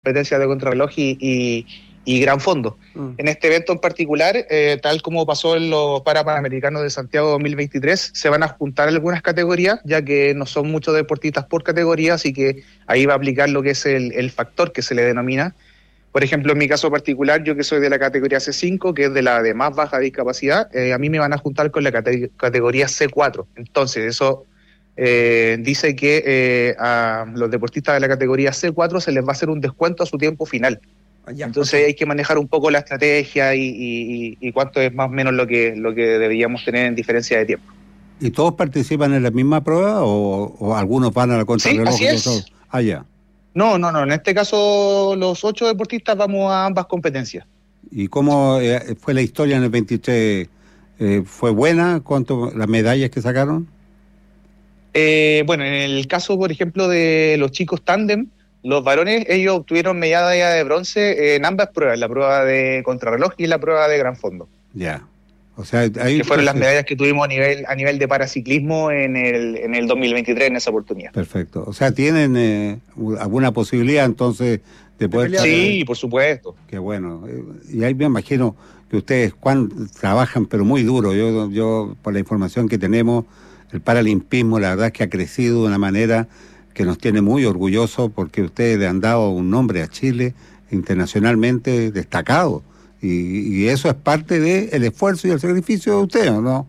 competencias de contrarreloj y gran fondo. En este evento en particular, tal como pasó en los Panamericanos de Santiago 2023, se van a juntar algunas categorías, ya que no son muchos deportistas por categoría, así que ahí va a aplicar lo que es el factor que se le denomina. Por ejemplo, en mi caso particular, yo que soy de la categoría C5, que es de la de más baja discapacidad, a mí me van a juntar con la categoría C4. Entonces, eso dice que a los deportistas de la categoría C4 se les va a hacer un descuento a su tiempo final. Entonces hay que manejar un poco la estrategia y cuánto es más o menos lo que deberíamos tener en diferencia de tiempo. ¿Y todos participan en la misma prueba o algunos van a la contrarreloj? Sí, así es. Ya. No, en este caso los 8 deportistas vamos a ambas competencias. ¿Y cómo fue la historia en el 23? ¿Fue buena? ¿Cuánto las medallas que sacaron? Bueno, en el caso, por ejemplo, de los chicos tándem, los varones, ellos obtuvieron medalla de bronce en ambas pruebas, la prueba de contrarreloj y la prueba de gran fondo. Ya. O sea, ahí que fueron las medallas que tuvimos a nivel de paraciclismo en el 2023 en esa oportunidad. Perfecto. O sea, ¿tienen alguna posibilidad entonces de poder... Sí, por supuesto. Qué bueno. Y ahí me imagino que ustedes trabajan pero muy duro. Yo por la información que tenemos, el paralimpismo la verdad es que ha crecido de una manera que nos tiene muy orgullosos, porque ustedes le han dado un nombre a Chile internacionalmente destacado. Y eso es parte del esfuerzo y el sacrificio de ustedes, ¿no?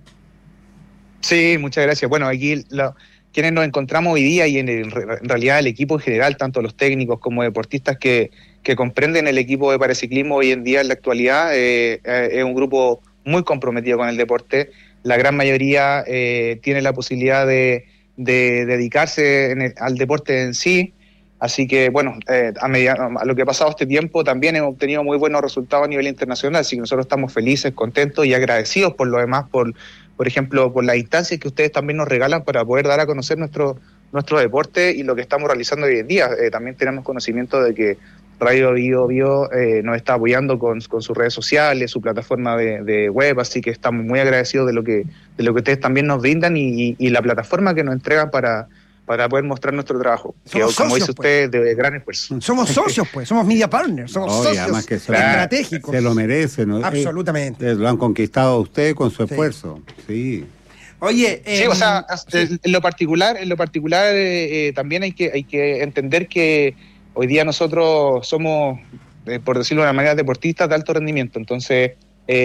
Sí, muchas gracias. Bueno, aquí quienes nos encontramos hoy día y en realidad el equipo en general, tanto los técnicos como deportistas que comprenden el equipo de paraciclismo hoy en día en la actualidad, es un grupo muy comprometido con el deporte. La gran mayoría tiene la posibilidad de dedicarse al deporte en sí. Así que, bueno, a lo que ha pasado este tiempo también hemos obtenido muy buenos resultados a nivel internacional, así que nosotros estamos felices, contentos y agradecidos por lo demás, por ejemplo, por las instancias que ustedes también nos regalan para poder dar a conocer nuestro deporte y lo que estamos realizando hoy en día. También tenemos conocimiento de que Radio Bio nos está apoyando con sus redes sociales, su plataforma de web, así que estamos muy agradecidos de lo que ustedes también nos brindan y la plataforma que nos entregan para poder mostrar nuestro trabajo, que como socios, dice usted, de gran esfuerzo. Somos socios, pues, somos media partners, somos socios que estratégicos. Se lo merecen, ¿no? Absolutamente. Lo han conquistado usted con su esfuerzo, sí. Oye, sí, o sea, en lo particular, también hay que entender que hoy día nosotros somos, por decirlo de una manera, deportistas de alto rendimiento, entonces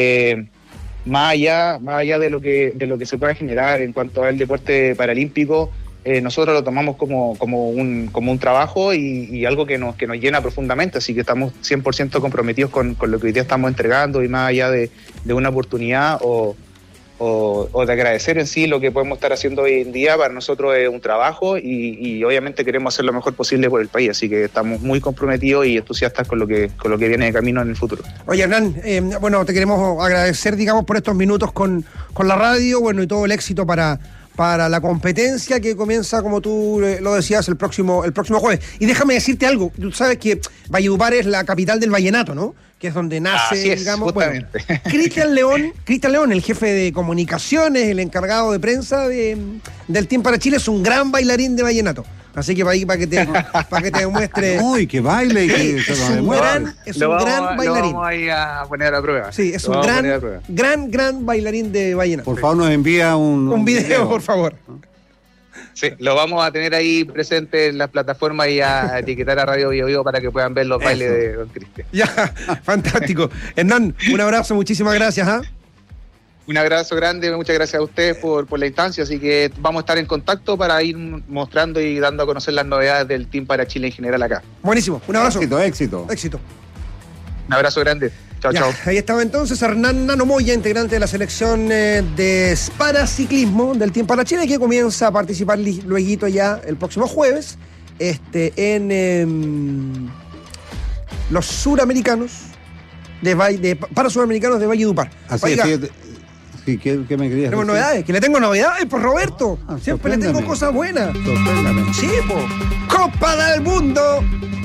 más allá de lo que se pueda generar en cuanto al deporte paralímpico, nosotros lo tomamos como un trabajo y algo que nos llena profundamente, así que estamos 100% comprometidos con lo que hoy día estamos entregando y más allá de una oportunidad o de agradecer en sí lo que podemos estar haciendo hoy en día. Para nosotros es un trabajo y obviamente queremos hacer lo mejor posible por el país, así que estamos muy comprometidos y entusiastas con lo que viene de camino en el futuro. Oye, Hernán, bueno, te queremos agradecer, digamos, por estos minutos con la radio, bueno, y todo el éxito para la competencia que comienza, como tú lo decías, el próximo jueves. Y déjame decirte algo, tú sabes que Valledupar es la capital del vallenato, ¿no? Que es donde nace, así es, digamos, justamente. Bueno, Cristian León, el jefe de comunicaciones, el encargado de prensa del Team para Chile, es un gran bailarín de vallenato. Así que para que te demuestre. Uy, que baile y que es un gran bailarín. Lo vamos a poner a prueba. Sí, es un gran bailarín de vallenato. Por favor, nos envía un video, por favor. Sí, lo vamos a tener ahí presente en las plataformas y a etiquetar a Radio Bio Bio para que puedan ver los bailes de don Cristian. Ya, fantástico. Hernán, un abrazo, muchísimas gracias. Un abrazo grande, muchas gracias a ustedes por la instancia, así que vamos a estar en contacto para ir mostrando y dando a conocer las novedades del Team para Chile en general acá. Buenísimo, un abrazo. Éxito. Un abrazo grande. Chao. Ahí estaba entonces Hernán Nano Moya, integrante de la selección de paraciclismo del Team para Chile, que comienza a participar luego ya el próximo jueves en los suramericanos para suramericanos de Valledupar. Así es. Sí, ¿qué me querías Tenemos decir? novedades, que le tengo novedades, por Roberto. Siempre le tengo cosas buenas. Sorpréndame. Sí, po. Copa del Mundo.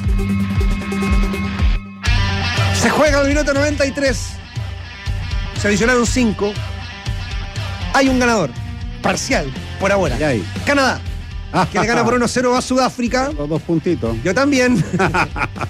Se juega el minuto 93. Se adicionaron 5. Hay un ganador. Parcial, por ahora. Canadá, que le gana por 1-0 a Sudáfrica. Los 2 puntitos. Yo también.